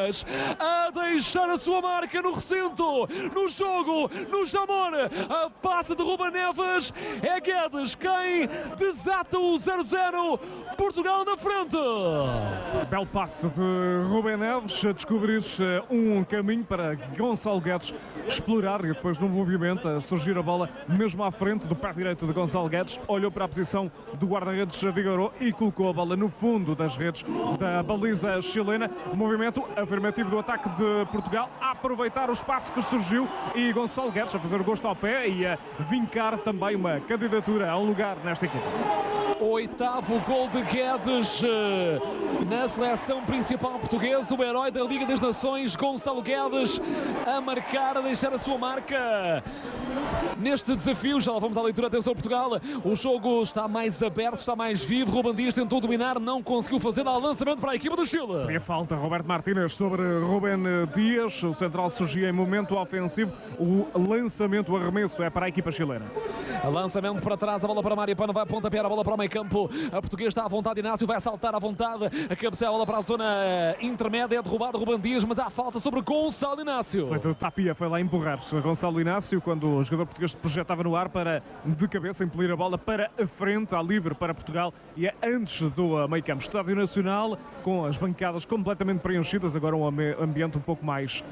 Guedes a deixar a sua marca no recinto, no jogo, no Jamor. A passe de Ruben Neves. É Guedes quem desata o 0-0. Portugal na frente. Belo passe de Ruben Neves a descobrir um caminho para Gonçalo Guedes explorar, e depois num movimento a surgir a bola mesmo à frente do pé direito de Gonçalo Guedes, olhou para a posição do guarda-redes Vigoró e colocou a bola no fundo das redes da baliza chilena. Movimento afirmativo do ataque de Portugal, a aproveitar o espaço que surgiu, e Gonçalo Guedes a fazer o gosto ao pé e a vincar também uma candidatura a um lugar nesta equipa. Oitavo gol de Guedes na seleção principal portuguesa, o herói da Liga das Nações, Gonçalo Guedes, a marcar, a deixar a sua marca neste desafio. Já lá vamos à leitura. Atenção Portugal, o jogo está mais aberto, está mais vivo. Ruben Dias tentou dominar, não conseguiu fazer, dá lançamento para a equipa do Chile. E a falta, Roberto Martínez sobre Ruben Dias, o central surgia em momento ofensivo, o lançamento, o arremesso é para a equipa chilena. Lançamento para trás, a bola para Mário Pano, vai pontapear a bola para o meio campo. A portuguesa está à vontade, Inácio vai saltar à vontade, a cabeceia a bola para a zona intermédia, é derrubado Ruben Dias, mas há falta sobre Gonçalo Inácio. Foi do Tapia, foi lá empurrar Gonçalo Inácio quando o jogador português se projetava no ar para de cabeça impelir a bola para a frente, à livre para Portugal, e é antes do meio campo. Estádio Nacional com as bancadas completamente preenchidas, agora um ambiente um pouco mais